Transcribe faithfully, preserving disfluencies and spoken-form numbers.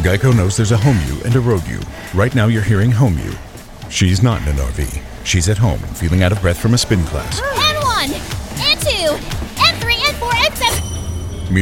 Geico knows there's a home you and a road you. Right now you're hearing home you. She's not in an R V. She's at home, feeling out of breath from a spin class. And one, and two, and three, and four, and seven.